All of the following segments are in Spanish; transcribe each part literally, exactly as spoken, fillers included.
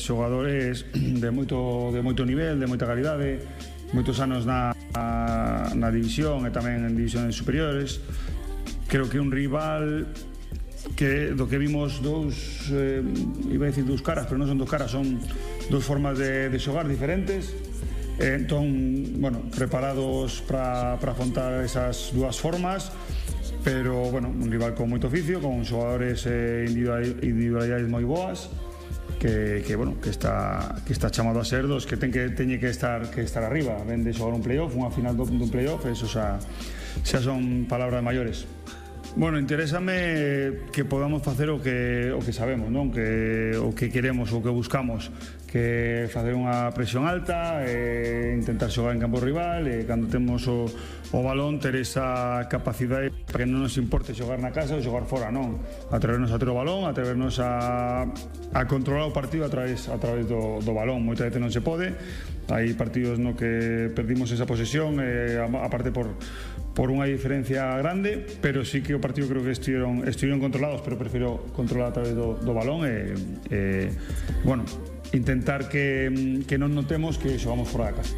xogadores de moito, de moito nivel, de moita calidade, moitos anos na, na división e tamén en divisións superiores. Creo que un rival que do que vimos dous, eh, iba a decir dous caras, pero non son dous caras, son dous formas de, de xogar diferentes. Eh, entón, bueno, preparados para afrontar esas dúas formas, pero, bueno, un rival con moito oficio, con xogadores eh, individualidades moi boas, que, que, bueno, que está, que está chamado a ser dos que ten que teñe que estar que estar arriba, ven de xogar un playoff, unha final dun playoff, eso xa, xa son palabras maiores. Bueno, interésame que podamos facer o que o que sabemos, non? Que o que queremos, o que buscamos, que facer unha presión alta, e intentar xogar en campo rival, e cando temos o, o balón ter esa capacidade para que non nos importe xogar na casa ou xogar fora, non? Atrevernos a ter o balón, atrevernos a, a controlar o partido a través, a través do, do balón. Moitas veces non se pode, hai partidos no que perdimos esa posesión, eh, aparte por por unha diferencia grande, pero sí que o partido creo que estiveron, estiveron controlados, pero prefiro controlar a través do, do balón e, e, bueno, intentar que, que non notemos que xogamos fora da casa.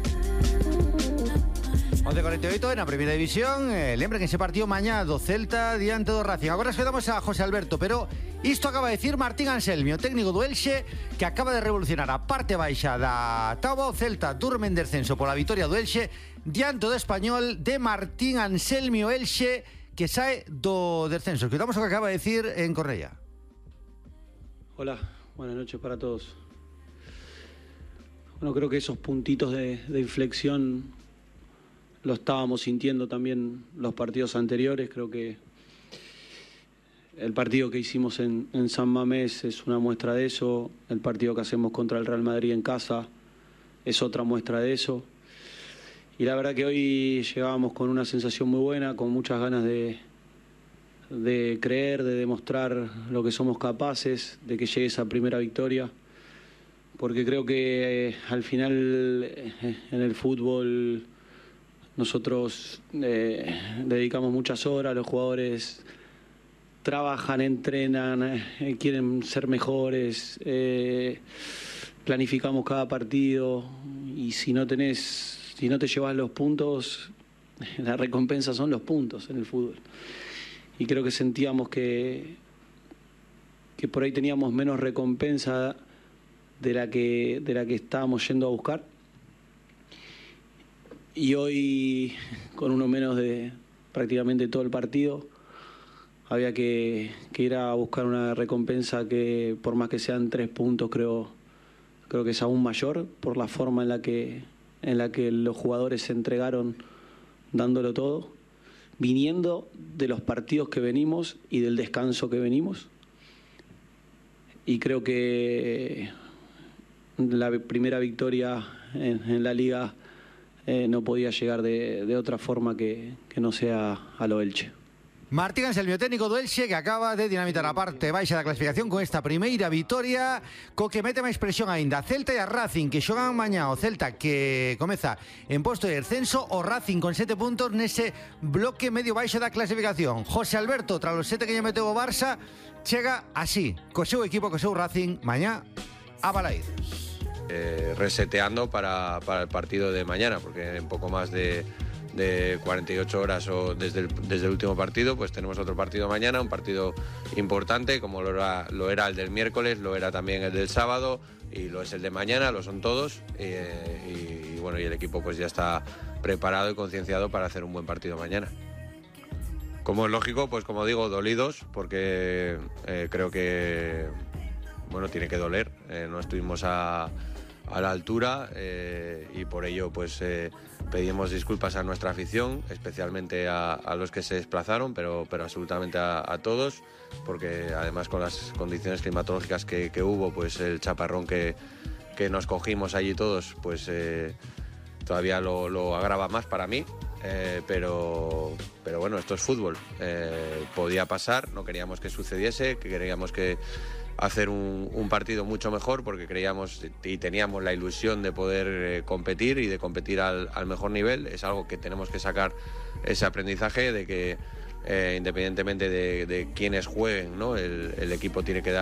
once cuarenta y ocho en la primera división. Eh, lembra que ese partido mañana do Celta diante do Racing. Agora escoitamos a José Alberto, pero isto acaba de decir Martín Anselmi, o técnico do Elxe, que acaba de revolucionar a parte baixa da táboa. O Celta durme en descenso pola vitoria do Elxe diante do Español de Martín Anselmi, o Elxe, que sae do descenso. Escoitamos o que acaba de decir en Cornellá. Hola, buenas noches para todos. Bueno, creo que esos puntitos de, de inflexión lo estábamos sintiendo también los partidos anteriores. Creo que el partido que hicimos en, en San Mamés es una muestra de eso. El partido que hacemos contra el Real Madrid en casa es otra muestra de eso. Y la verdad que hoy llegábamos con una sensación muy buena, con muchas ganas de, de creer, de demostrar lo que somos capaces, de que llegue esa primera victoria. Porque creo que eh, al final eh, en el fútbol nosotros eh, dedicamos muchas horas, los jugadores trabajan, entrenan, eh, quieren ser mejores, eh, planificamos cada partido, y si no tenés, si no te llevas los puntos, la recompensa son los puntos en el fútbol. Y creo que sentíamos que, que por ahí teníamos menos recompensa de la que, de la que estábamos yendo a buscar. Y hoy, con uno menos de prácticamente todo el partido, había que, que ir a buscar una recompensa que, por más que sean tres puntos, creo, creo que es aún mayor, por la forma en la que, en la que los jugadores se entregaron dándolo todo, viniendo de los partidos que venimos y del descanso que venimos. Y creo que la primera victoria en, en la Liga Eh, no podía llegar de, de otra forma que, que no sea a lo Elche. Martín Anselmi, o técnico do Elche, que acaba de dinamitar a parte baixa da clasificación con esta primeira vitoria, co que mete máis presión aínda. Celta e a Racing, que xogan mañá. O Celta, que comeza en posto de descenso, o Racing con sete puntos nese bloque medio baixo da clasificación. José Alberto, tras os sete que lle meteu o Barça, chega así, co seu equipo, co seu Racing, mañá a Balaídos. Eh, reseteando para, para el partido de mañana, porque en poco más de, de cuarenta y ocho horas o desde el, desde el último partido, pues tenemos otro partido mañana, un partido importante, como lo era, lo era el del miércoles, lo era también el del sábado y lo es el de mañana, lo son todos, eh, y, y bueno, y el equipo pues ya está preparado y concienciado para hacer un buen partido mañana. Como es lógico, pues como digo, dolidos, porque eh, creo que bueno, tiene que doler, eh, no estuvimos a a la altura, eh, y por ello pues eh, pedimos disculpas a nuestra afición, especialmente a, a los que se desplazaron, pero, pero absolutamente a, a todos, porque además con las condiciones climatológicas que, que hubo, pues el chaparrón que, que nos cogimos allí todos, pues eh, todavía lo, lo agrava más para mí, eh, pero, pero bueno, esto es fútbol, eh, podía pasar, no queríamos que sucediese, que queríamos que hacer un, un partido mucho mejor, porque creíamos y teníamos la ilusión de poder eh, competir y de competir al, al mejor nivel. Es algo que tenemos que sacar ese aprendizaje de que eh, independientemente de, de quiénes jueguen, ¿no? el, el equipo tiene que dar